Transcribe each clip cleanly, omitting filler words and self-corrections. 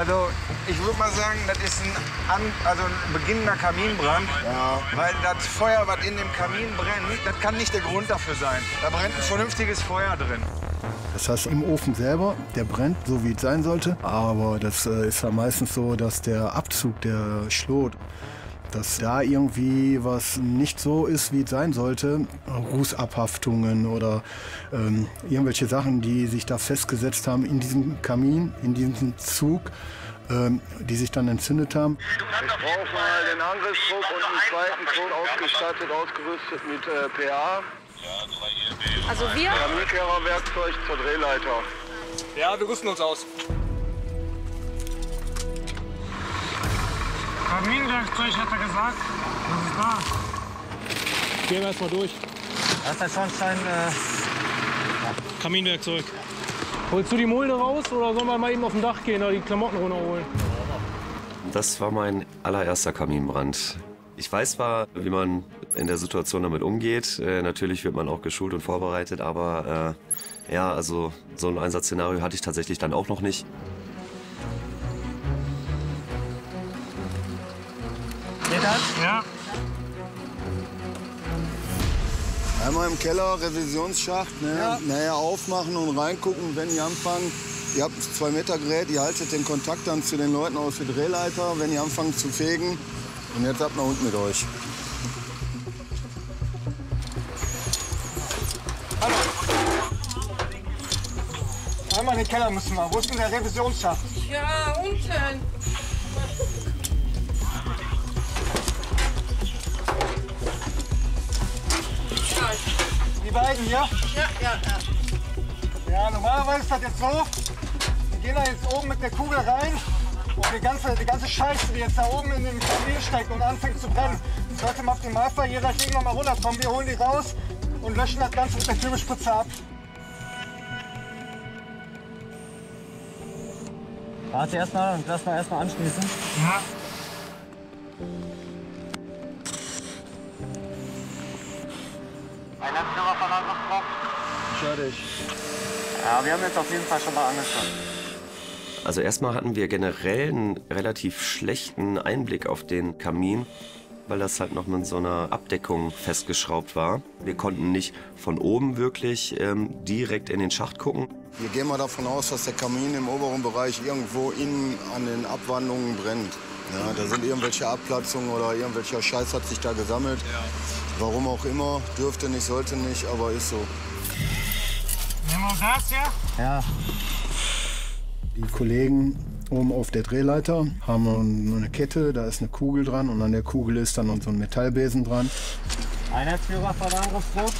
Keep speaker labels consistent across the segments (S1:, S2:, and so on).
S1: Also ich würde mal sagen, das ist ein beginnender Kaminbrand. Ja. Weil das Feuer, was in dem Kamin brennt, das kann nicht der Grund dafür sein. Da brennt ein vernünftiges Feuer drin.
S2: Das heißt, im Ofen selber, der brennt, so wie es sein sollte. Aber das ist ja meistens so, dass der Abzug, der Schlot, dass da irgendwie was nicht so ist, wie es sein sollte. Rußabhaftungen oder irgendwelche Sachen, die sich da festgesetzt haben in diesem Kamin, in diesem Zug, die sich dann entzündet haben.
S3: Ich brauche mal den Angriffsdruck und einen zweiten Zug ausgestattet, ausgerüstet mit PA.
S4: Also wir?
S3: Kaminkehrer-Werkzeug zur Drehleiter.
S5: Ja, wir rüsten uns aus.
S6: Kaminwerkzeug hat er gesagt. Was ist da?
S5: Gehen wir erstmal durch.
S6: Das ist der Schornstein.
S5: Kaminwerkzeug. Holst du die Mulde raus oder sollen wir mal eben auf dem Dach gehen oder die Klamotten runterholen?
S7: Das war mein allererster Kaminbrand. Ich weiß zwar, wie man in der Situation damit umgeht. Natürlich wird man auch geschult und vorbereitet, aber ja, also so ein Einsatzszenario hatte ich tatsächlich dann auch noch nicht.
S6: Geht das? Ja.
S3: Einmal im Keller, Revisionsschacht, ne?
S6: Ja.
S3: Nachher aufmachen und reingucken, wenn ihr anfangen. Ihr habt ein 2-Meter-Gerät, ihr haltet den Kontakt dann zu den Leuten aus der Drehleiter, wenn ihr anfangt zu fegen. Und jetzt ab nach unten mit euch.
S5: Hallo. Einmal in den Keller müssen wir. Wo ist denn der Revisionsschacht?
S4: Ja, unten.
S5: Die beiden hier?
S4: Ja.
S5: Ja, normalerweise ist das jetzt so. Wir gehen da jetzt oben mit der Kugel rein und die ganze Scheiße, die jetzt da oben in den Kamin steckt und anfängt zu brennen, sollte im Optimalfall hier gleich irgendwann mal runterkommen. Wir holen die raus und löschen das Ganze mit der Kübelspritze ab.
S6: Warte erstmal und lass mal erstmal anschließen.
S5: Ja.
S6: Einheitsführer von Angriffsdruck.
S3: Ich höre dich.
S6: Ja, wir haben jetzt auf jeden Fall schon mal angeschaut.
S7: Also erstmal hatten wir generell einen relativ schlechten Einblick auf den Kamin, weil das halt noch mit so einer Abdeckung festgeschraubt war. Wir konnten nicht von oben wirklich direkt in den Schacht gucken.
S3: Wir gehen mal davon aus, dass der Kamin im oberen Bereich irgendwo innen an den Abwandlungen brennt. Ja, da sind irgendwelche Abplatzungen oder irgendwelcher Scheiß hat sich da gesammelt. Ja. Warum auch immer, dürfte nicht, sollte nicht, aber ist so.
S6: Nehmen wir das hier?
S2: Ja. Die Kollegen oben auf der Drehleiter haben eine Kette, da ist eine Kugel dran und an der Kugel ist dann so ein Metallbesen dran.
S6: Einheitsführer von Angriffsdruck.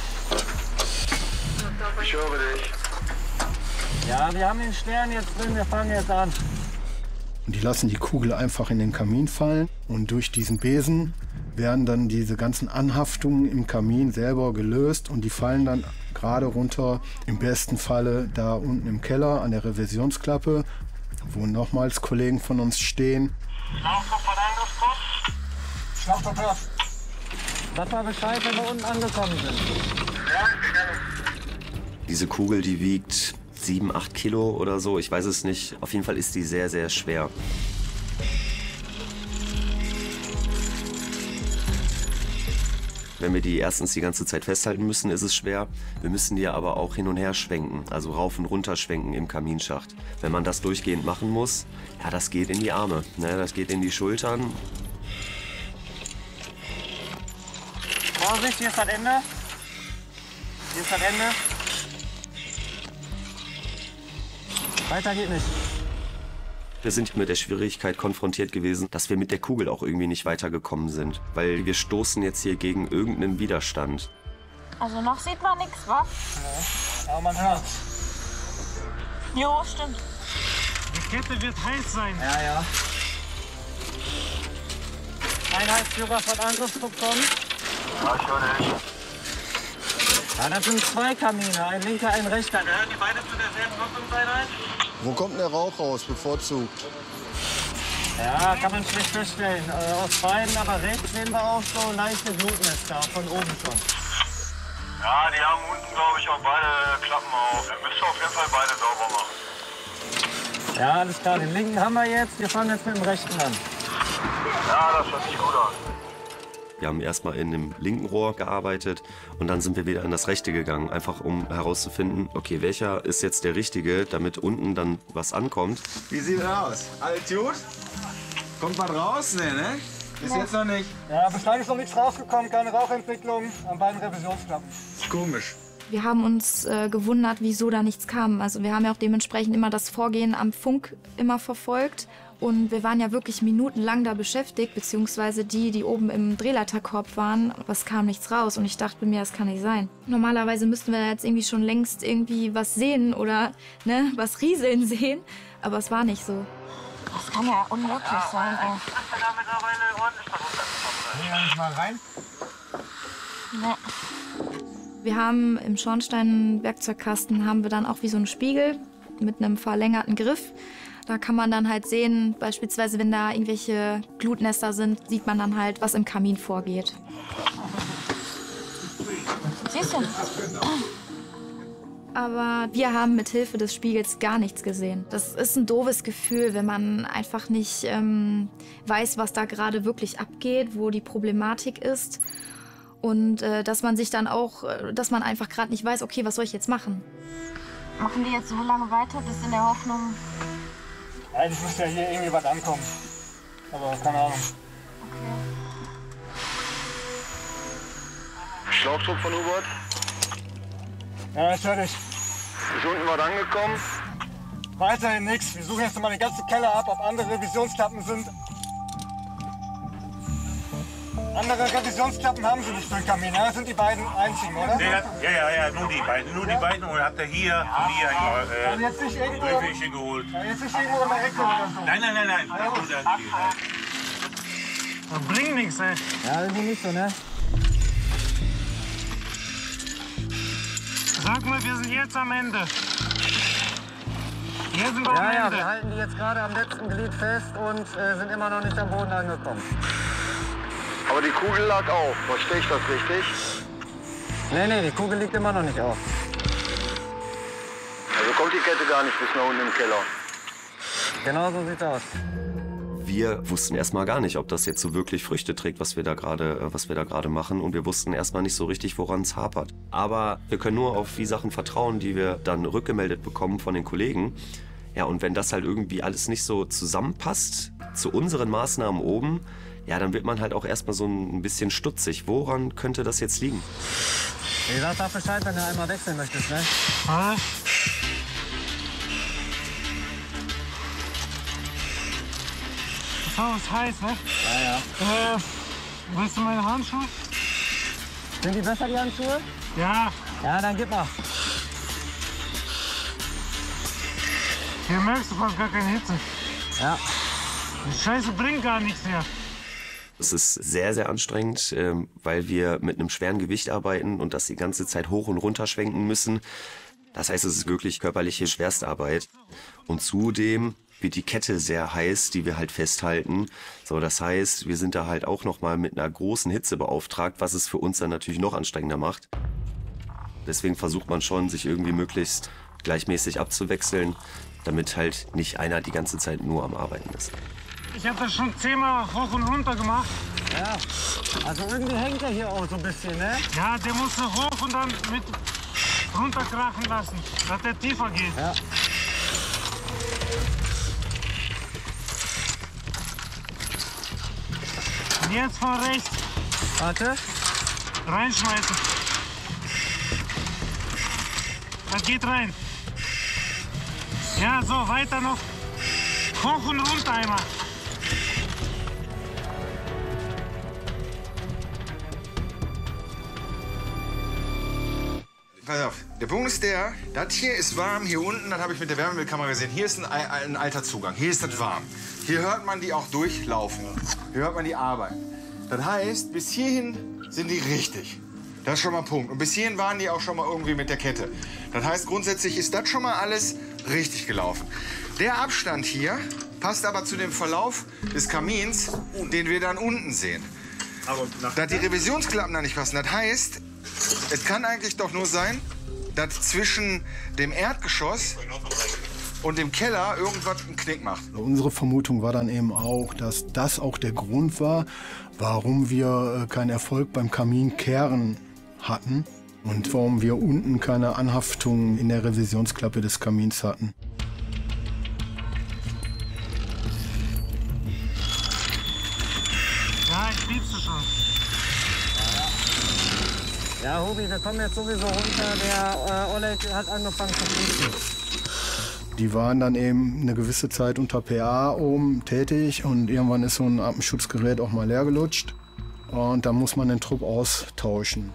S3: Ich höre dich.
S6: Ja, wir haben den Stern jetzt drin, wir fangen jetzt an.
S2: Und die lassen die Kugel einfach in den Kamin fallen und durch diesen Besen werden dann diese ganzen Anhaftungen im Kamin selber gelöst und die fallen dann gerade runter, im besten Falle da unten im Keller an der Revisionsklappe, wo nochmals Kollegen von uns stehen.
S6: Schlauchtrupp von Angriffsdruck.
S5: Schlauchtrupp hört.
S6: Sag mal Bescheid, wenn wir unten angekommen sind.
S7: Diese Kugel, die wiegt 7, 8 Kilo oder so, ich weiß es nicht. Auf jeden Fall ist die sehr, sehr schwer. Wenn wir die erstens die ganze Zeit festhalten müssen, ist es schwer. Wir müssen die aber auch hin und her schwenken, also rauf und runter schwenken im Kaminschacht. Wenn man das durchgehend machen muss, ja, das geht in die Arme, ne? Das geht in die Schultern.
S6: Vorsicht, hier ist das Ende. Hier ist das Ende. Weiter geht nicht.
S7: Wir sind mit der Schwierigkeit konfrontiert gewesen, dass wir mit der Kugel auch irgendwie nicht weitergekommen sind. Weil wir stoßen jetzt hier gegen irgendeinen Widerstand.
S4: Also noch sieht man nichts, wa?
S5: Ja, aber man hört.
S4: Jo, stimmt.
S6: Die Kette wird heiß sein. Ja. Einheitsführer von Angriffsdruck kommen.
S3: Ja, ich höre dich.
S6: Ja, das sind 2 Kamine, ein linker, ein rechter. Gehören die beide zu derselben Nutzungseinheit?
S3: Wo kommt der Rauch raus, bevorzugt?
S6: Ja, kann man schlecht feststellen. Aus beiden, aber rechts sehen wir auch so leichte Glutnester, von oben schon.
S3: Ja, die haben unten, glaube ich, auch beide Klappen auf. Dann müsst ihr auf jeden Fall beide sauber machen.
S6: Ja, alles klar. Den linken haben wir jetzt. Wir fangen jetzt mit dem rechten an.
S1: Ja, das hört sich gut an.
S7: Wir haben erstmal in dem linken Rohr gearbeitet und dann sind wir wieder in das rechte gegangen, einfach um herauszufinden, okay, welcher ist jetzt der richtige, damit unten dann was ankommt.
S1: Wie sieht er aus? Alles gut? Kommt was raus? Nee, ne? Bis jetzt noch nicht.
S5: Ja, bislang ist noch nichts rausgekommen, keine Rauchentwicklung an beiden Revisionsklappen.
S1: Ist komisch.
S8: Wir haben uns gewundert, wieso da nichts kam. Also wir haben ja auch dementsprechend immer das Vorgehen am Funk immer verfolgt. Und wir waren ja wirklich minutenlang da beschäftigt, beziehungsweise die oben im Drehleiterkorb waren. Aber es kam nichts raus und ich dachte mir, das kann nicht sein. Normalerweise müssten wir jetzt irgendwie schon längst irgendwie was sehen oder ne, was rieseln sehen. Aber es war nicht so.
S4: Das kann ja unmöglich sein, ey.
S5: Hier nicht mal rein.
S4: Nee.
S8: Wir haben im Schornstein-Werkzeugkasten haben wir dann auch wie so einen Spiegel mit einem verlängerten Griff. Da kann man dann halt sehen, beispielsweise wenn da irgendwelche Glutnester sind, sieht man dann halt, was im Kamin vorgeht.
S4: Siehst du?
S8: Aber wir haben mit Hilfe des Spiegels gar nichts gesehen. Das ist ein doofes Gefühl, wenn man einfach nicht weiß, was da gerade wirklich abgeht, wo die Problematik ist. Und dass man sich dann auch, dass man einfach gerade nicht weiß, okay, was soll ich jetzt machen?
S4: Machen die jetzt so lange weiter, bis in der Hoffnung...
S5: Eigentlich müsste ja hier irgendwie was ankommen. Aber keine Ahnung.
S3: Schlauchdruck von U-Boot.
S5: Ja, ich höre dich.
S3: Ist unten was angekommen?
S5: Weiterhin nichts. Wir suchen jetzt mal den ganzen Keller ab, ob andere Revisionsklappen sind. Andere Revisionsklappen haben sie nicht für den Kamin. Ja, das sind die beiden einzigen, oder?
S9: Ja, nur die beiden. Nur die beiden und habt ihr hier
S5: Also jetzt nicht irgendwo,
S9: Löffelsche geholt.
S5: ja, jetzt nicht irgendwo in der Ecke oder so.
S9: Nein.
S5: Das bringt nichts, ey.
S6: Ja, irgendwie nicht so, ne?
S5: Sag mal, wir sind jetzt am Ende. Hier sind wir am
S6: Ja,
S5: Ende.
S6: wir halten die jetzt gerade am letzten Glied fest und sind immer noch nicht am Boden angekommen.
S3: Aber die Kugel lag auf. Verstehe ich das richtig?
S6: Nee, die Kugel liegt immer noch nicht auf.
S3: Also kommt die Kette gar nicht bis nach unten im Keller.
S6: Genau so sieht's aus.
S7: Wir wussten erstmal gar nicht, ob das jetzt so wirklich Früchte trägt, was wir da gerade machen. Und wir wussten erstmal nicht so richtig, woran es hapert. Aber wir können nur auf die Sachen vertrauen, die wir dann rückgemeldet bekommen von den Kollegen. Ja, und wenn das halt irgendwie alles nicht so zusammenpasst zu unseren Maßnahmen oben, ja, dann wird man halt auch erstmal so ein bisschen stutzig. Woran könnte das jetzt liegen?
S6: Wie gesagt, sag Bescheid, wenn du einmal wechseln möchtest, ne?
S5: So, ist heiß, ne?
S6: Ja.
S5: Willst du meine Handschuhe?
S6: Sind die besser, die Handschuhe?
S5: Ja.
S6: Ja, dann gib mal.
S5: Hier merkst du fast gar keine Hitze.
S6: Ja.
S5: Die Scheiße bringt gar nichts mehr.
S7: Es ist sehr, sehr anstrengend, weil wir mit einem schweren Gewicht arbeiten und das die ganze Zeit hoch und runter schwenken müssen. Das heißt, es ist wirklich körperliche Schwerstarbeit. Und zudem wird die Kette sehr heiß, die wir halt festhalten. So, das heißt, wir sind da halt auch noch mal mit einer großen Hitze beauftragt, was es für uns dann natürlich noch anstrengender macht. Deswegen versucht man schon, sich irgendwie möglichst gleichmäßig abzuwechseln, damit halt nicht einer die ganze Zeit nur am Arbeiten ist.
S5: Ich habe das schon 10-mal hoch und runter gemacht.
S6: Ja. Also irgendwie hängt er hier auch so ein bisschen, ne?
S5: Ja, der muss noch hoch und dann mit runterkrachen lassen, dass der tiefer geht.
S6: Ja.
S5: Und jetzt von rechts
S6: Warte.
S5: reinschmeißen. Das geht rein. Ja, so, weiter noch. Hoch und runter einmal.
S1: Pass auf, der Punkt ist der, das hier ist warm, hier unten, das habe ich mit der Wärmebildkamera gesehen, hier ist ein alter Zugang, hier ist das warm. Hier hört man die auch durchlaufen, hier hört man die arbeiten. Das heißt, bis hierhin sind die richtig. Das ist schon mal ein Punkt. Und bis hierhin waren die auch schon mal irgendwie mit der Kette. Das heißt, grundsätzlich ist das schon mal alles richtig gelaufen. Der Abstand hier passt aber zu dem Verlauf des Kamins, den wir dann unten sehen. Dass die Revisionsklappen da nicht passen, das heißt, es kann eigentlich doch nur sein, dass zwischen dem Erdgeschoss und im Keller irgendwas einen Knick macht.
S2: Unsere Vermutung war dann eben auch, dass das auch der Grund war, warum wir keinen Erfolg beim Kaminkehren hatten und warum wir unten keine Anhaftung in der Revisionsklappe des Kamins hatten.
S5: Ja, ich piepste schon.
S6: Ja, Hubi, wir kommen jetzt sowieso runter. Der Oleg hat angefangen zu piepsen.
S2: Die waren dann eben eine gewisse Zeit unter PA oben tätig und irgendwann ist so ein Atemschutzgerät auch mal leer gelutscht. Und da muss man den Trupp austauschen.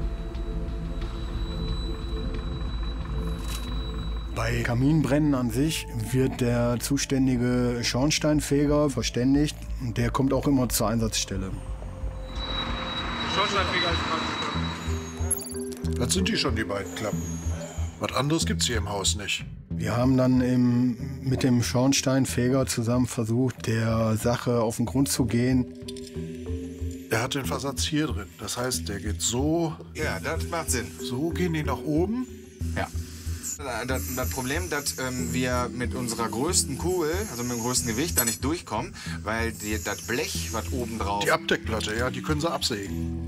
S2: Bei Kaminbrennen an sich wird der zuständige Schornsteinfeger verständigt. Der kommt auch immer zur Einsatzstelle.
S1: Schornsteinfeger ist
S10: Das sind die schon, die beiden Klappen. Was anderes gibt's hier im Haus nicht.
S2: Wir haben dann mit dem Schornsteinfeger zusammen versucht, der Sache auf den Grund zu gehen.
S10: Er hat den Versatz hier drin. Das heißt, der geht so.
S1: Ja, das macht Sinn.
S10: So gehen die nach oben.
S1: Ja. Das Problem, dass wir mit unserer größten Kugel, also mit dem größten Gewicht, da nicht durchkommen, weil das Blech, was oben drauf...
S10: Die Abdeckplatte, ja, die können sie absägen.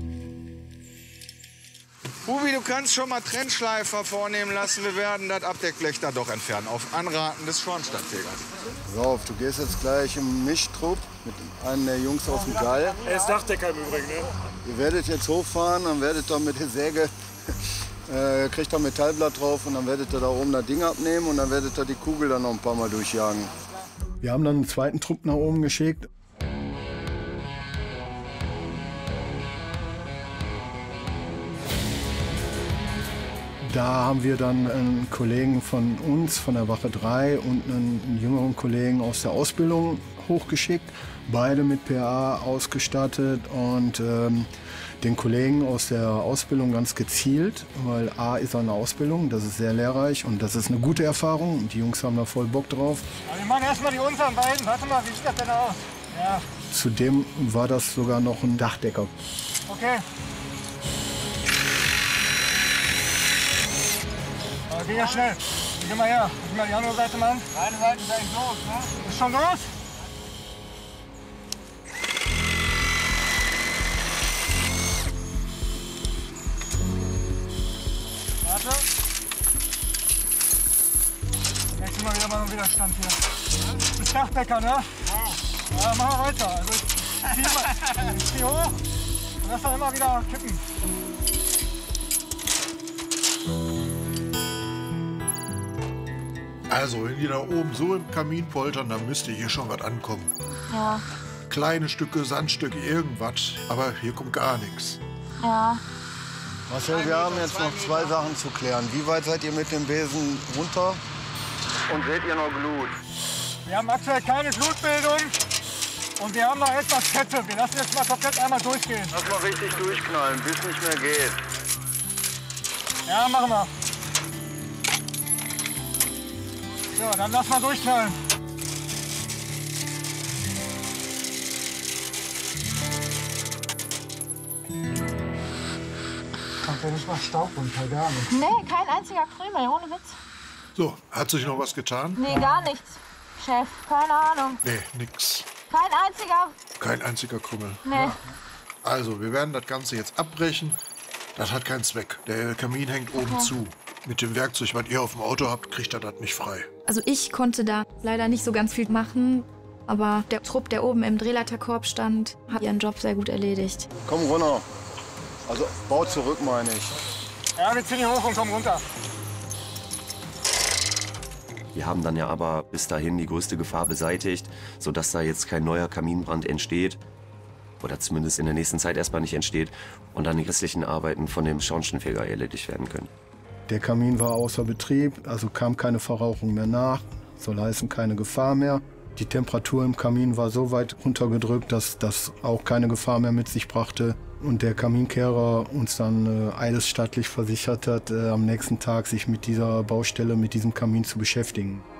S1: Ubi, du kannst schon mal Trennschleifer vornehmen lassen. Wir werden das Abdeckblech da doch entfernen, auf Anraten des Schornsteinfegers.
S3: Pass auf, du gehst jetzt gleich im Mischtrupp mit einem der Jungs auf dem Gall.
S5: Er ist Dachdecker im Übrigen, ne?
S3: Ihr werdet jetzt hochfahren, dann werdet ihr mit der Säge, kriegt ihr ein Metallblatt drauf und dann werdet ihr da oben das Ding abnehmen und dann werdet ihr die Kugel dann noch ein paar Mal durchjagen.
S2: Wir haben dann einen zweiten Trupp nach oben geschickt. Da haben wir dann einen Kollegen von uns, von der Wache 3 und einen jüngeren Kollegen aus der Ausbildung hochgeschickt. Beide mit PA ausgestattet und den Kollegen aus der Ausbildung ganz gezielt, weil A ist eine Ausbildung, das ist sehr lehrreich und das ist eine gute Erfahrung und die Jungs haben da voll Bock drauf.
S5: Aber wir machen erstmal die unteren beiden. Warte mal, wie sieht das denn aus? Ja.
S2: Zudem war das sogar noch ein Dachdecker.
S5: Okay. Aber geh ja schnell. Geh mal her. Geh mal die andere Seite machen. Beide Seiten sind eigentlich los, ne? Ist schon los? Warte. Jetzt immer wieder mal einen Widerstand hier. Du bist Dachdecker, ne? Ja, machen wir weiter. Also ich zieh hoch und lass dann immer wieder kippen.
S10: Also, wenn die da oben so im Kamin poltern, dann müsste hier schon was ankommen.
S4: Ja.
S10: Kleine Stücke, Sandstücke, irgendwas. Aber hier kommt gar nichts.
S4: Ja.
S3: Marcel, wir haben jetzt noch zwei Sachen zu klären. Wie weit seid ihr mit dem Besen runter? Und seht ihr noch Glut?
S5: Wir haben aktuell keine Glutbildung und wir haben noch etwas Fette. Wir lassen jetzt mal komplett einmal durchgehen.
S3: Lass mal richtig durchknallen, bis nicht mehr geht.
S5: Ja, machen wir. So, dann lass mal durchknallen. Kommt ja nicht mal Staub runter, gar nichts.
S4: Nee, kein einziger Krümel, ohne Witz.
S10: So, hat sich noch was getan?
S4: Nee, gar nichts. Chef, keine Ahnung.
S10: Nee, nix.
S4: Kein einziger.
S10: Kein einziger Krümmel.
S4: Nee.
S10: Also, wir werden das Ganze jetzt abbrechen. Das hat keinen Zweck. Der Kamin hängt oben zu. Mit dem Werkzeug, was ihr auf dem Auto habt, kriegt ihr das nicht frei.
S8: Also ich konnte da leider nicht so ganz viel machen, aber der Trupp, der oben im Drehleiterkorb stand, hat ihren Job sehr gut erledigt.
S3: Komm runter. Also, bau zurück, meine ich.
S5: Ja, wir ziehen hier hoch und kommen runter.
S7: Wir haben dann ja aber bis dahin die größte Gefahr beseitigt, sodass da jetzt kein neuer Kaminbrand entsteht. Oder zumindest in der nächsten Zeit erstmal nicht entsteht. Und dann die restlichen Arbeiten von dem Schornsteinfeger erledigt werden können.
S2: Der Kamin war außer Betrieb, also kam keine Verrauchung mehr nach, soll heißen keine Gefahr mehr. Die Temperatur im Kamin war so weit runtergedrückt, dass das auch keine Gefahr mehr mit sich brachte. Und der Kaminkehrer uns dann eidesstattlich versichert hat, am nächsten Tag sich mit dieser Baustelle, mit diesem Kamin zu beschäftigen.